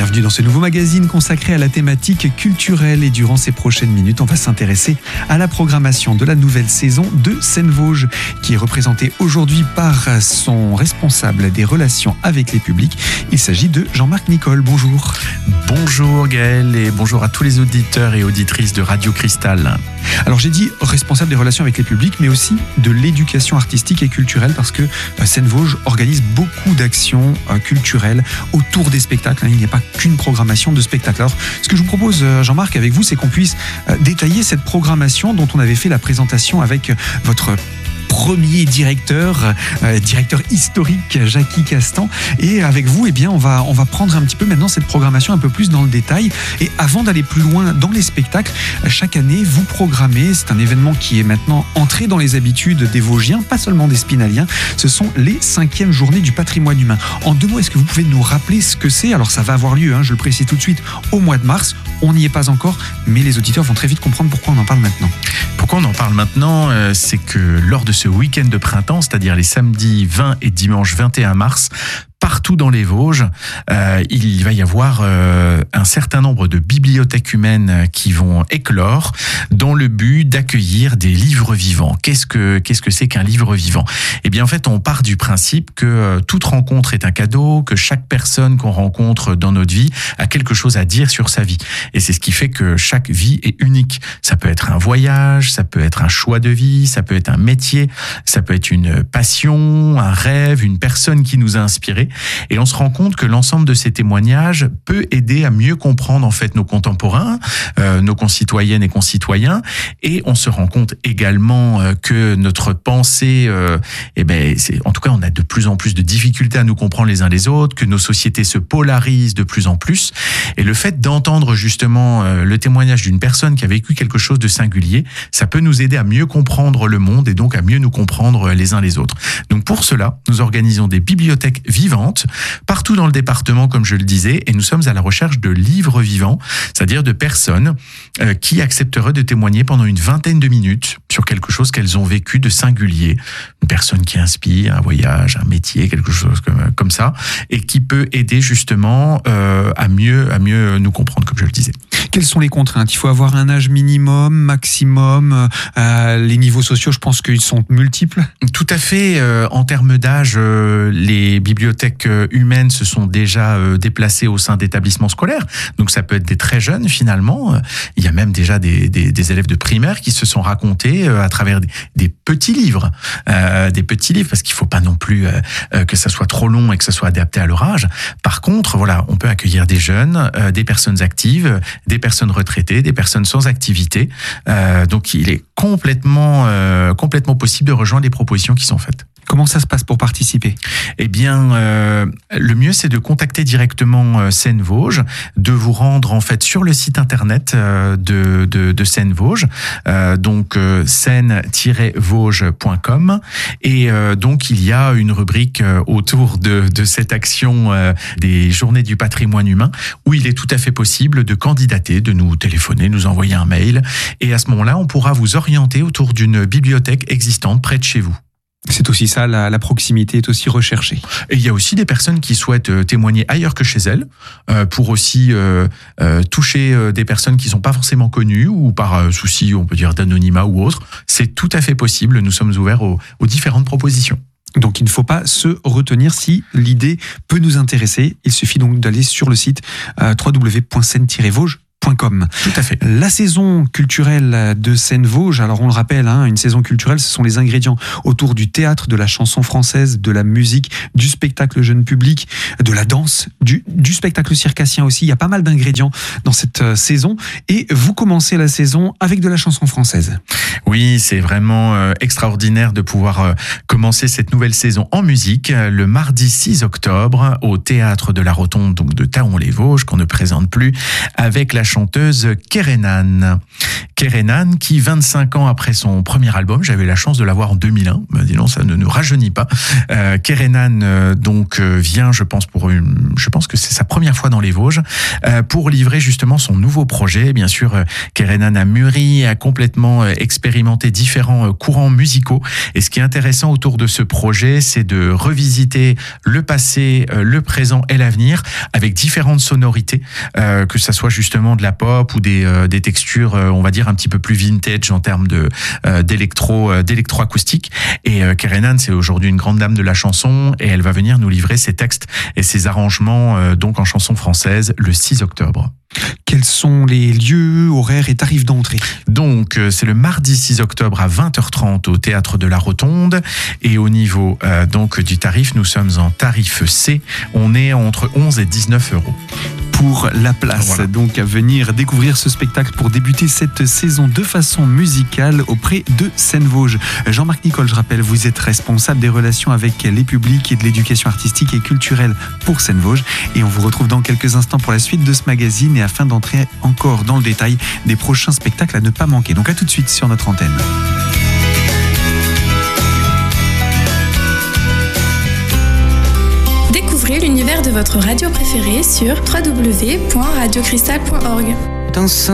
Bienvenue dans ce nouveau magazine consacré à la thématique culturelle et durant ces prochaines minutes, on va s'intéresser à la programmation de la nouvelle saison de Seine-Vosges qui est représentée aujourd'hui par son responsable des relations avec les publics. Il s'agit de Jean-Marc Nicole. Bonjour. Bonjour Gaël et bonjour à tous les auditeurs et auditrices de Radio Cristal. Alors j'ai dit responsable des relations avec les publics mais aussi de l'éducation artistique et culturelle parce que Seine-Vosges organise beaucoup d'actions culturelles autour des spectacles. Il n'y a pas qu'une programmation de spectacles. Alors ce que je vous propose Jean-Marc avec vous, c'est qu'on puisse détailler cette programmation dont on avait fait la présentation avec votre premier directeur historique, Jackie Castan. Et avec vous, eh bien, on va prendre un petit peu maintenant cette programmation un peu plus dans le détail. Et avant d'aller plus loin dans les spectacles, chaque année, vous programmez, c'est un événement qui est maintenant entré dans les habitudes des Vosgiens, pas seulement des Spinaliens, ce sont les 5e journées du patrimoine humain. En 2 mots, est-ce que vous pouvez nous rappeler ce que c'est ? Alors ça va avoir lieu, je le précise tout de suite, au mois de mars. On n'y est pas encore, mais les auditeurs vont très vite comprendre pourquoi on en parle maintenant. Pourquoi on en parle maintenant ? C'est que lors de ce week-end de printemps, c'est-à-dire les samedis 20 et dimanche 21 mars, partout dans les Vosges, il va y avoir un certain nombre de bibliothèques humaines qui vont éclore dans le but d'accueillir des livres vivants. Qu'est-ce que c'est qu'un livre vivant ? Eh bien, en fait, on part du principe que toute rencontre est un cadeau, que chaque personne qu'on rencontre dans notre vie a quelque chose à dire sur sa vie. Et c'est ce qui fait que chaque vie est unique. Ça peut être un voyage, ça peut être un choix de vie, ça peut être un métier, ça peut être une passion, un rêve, une personne qui nous a inspirés. Et on se rend compte que l'ensemble de ces témoignages peut aider à mieux comprendre en fait nos contemporains, nos concitoyennes et concitoyens. Et on se rend compte également que notre pensée, en tout cas, on a de plus en plus de difficultés à nous comprendre les uns les autres, que nos sociétés se polarisent de plus en plus. Et le fait d'entendre justement le témoignage d'une personne qui a vécu quelque chose de singulier, ça peut nous aider à mieux comprendre le monde et donc à mieux nous comprendre les uns les autres. Donc pour cela, nous organisons des bibliothèques vivantes partout dans le département, comme je le disais, et nous sommes à la recherche de livres vivants, c'est-à-dire de personnes qui accepteraient de témoigner pendant une 20aine de minutes sur quelque chose qu'elles ont vécu de singulier, une personne qui inspire, un voyage, un métier, quelque chose comme ça, et qui peut aider justement à mieux nous comprendre, comme je le disais. Quelles sont les contraintes ? Il faut avoir un âge minimum, maximum, les niveaux sociaux, je pense qu'ils sont multiples. Tout à fait. En termes d'âge, les bibliothèques humaines se sont déjà déplacées au sein d'établissements scolaires. Donc ça peut être des très jeunes finalement. Il y a même déjà des élèves de primaire qui se sont racontés à travers des petits livres. Des petits livres, parce qu'il ne faut pas non plus que ça soit trop long et que ça soit adapté à leur âge. Par contre, voilà, on peut accueillir des jeunes, des personnes actives, des personnes retraitées, des personnes sans activité. Donc il est complètement possible de rejoindre les propositions qui sont faites. Comment ça se passe pour participer ? Eh bien, le mieux, c'est de contacter directement Seine-Vosges, de vous rendre en fait sur le site internet de Seine-Vosges, donc seine-vosges.com. Et donc, il y a une rubrique autour de cette action des Journées du patrimoine humain, où il est tout à fait possible de candidater, de nous téléphoner, nous envoyer un mail. Et à ce moment-là, on pourra vous orienter autour d'une bibliothèque existante près de chez vous. C'est aussi ça, la proximité est aussi recherchée. Et il y a aussi des personnes qui souhaitent témoigner ailleurs que chez elles, pour aussi toucher des personnes qui ne sont pas forcément connues ou par souci, on peut dire, d'anonymat ou autre. C'est tout à fait possible, nous sommes ouverts aux différentes propositions. Donc il ne faut pas se retenir si l'idée peut nous intéresser. Il suffit donc d'aller sur le site www.seine-vosges.com. Tout à fait. La saison culturelle de Seine-Vosges, alors on le rappelle, une saison culturelle, ce sont les ingrédients autour du théâtre, de la chanson française, de la musique, du spectacle jeune public, de la danse, du spectacle circassien aussi. Il y a pas mal d'ingrédients dans cette saison. Et vous commencez la saison avec de la chanson française. Oui, c'est vraiment extraordinaire de pouvoir commencer cette nouvelle saison en musique le mardi 6 octobre au théâtre de la Rotonde, donc de Thaon-les-Vosges, qu'on ne présente plus, avec la chanteuse Kerenan. Kerenan qui, 25 ans après son premier album, j'avais la chance de l'avoir en 2001, dis donc, ça ne nous rajeunit pas. Kerenan vient, je pense que c'est sa première fois dans les Vosges, pour livrer justement son nouveau projet. Bien sûr, Kerenan a mûri, a complètement expérimenté différents courants musicaux. Et ce qui est intéressant autour de ce projet, c'est de revisiter le passé, le présent et l'avenir avec différentes sonorités, que ça soit justement de la pop ou des textures, on va dire un petit peu plus vintage en termes d'électroacoustique. Et Kerenan, c'est aujourd'hui une grande dame de la chanson et elle va venir nous livrer ses textes et ses arrangements donc en chanson française le 6 octobre. Quels sont les lieux, horaires et tarifs d'entrée ? Donc, c'est le mardi 6 octobre à 20h30 au Théâtre de la Rotonde. Et au niveau du tarif, nous sommes en tarif C. On est entre 11 et 19 euros. Pour la place, voilà. Donc à venir découvrir ce spectacle pour débuter cette saison de façon musicale auprès de Seine-Vosges. Jean-Marc Nicole, je rappelle, vous êtes responsable des relations avec les publics et de l'éducation artistique et culturelle pour Seine-Vosges. Et on vous retrouve dans quelques instants pour la suite de ce magazine et afin d'entrer encore dans le détail des prochains spectacles à ne pas manquer. Donc à tout de suite sur notre antenne. Découvrez l'univers de votre radio préférée sur www.radiocristal.org.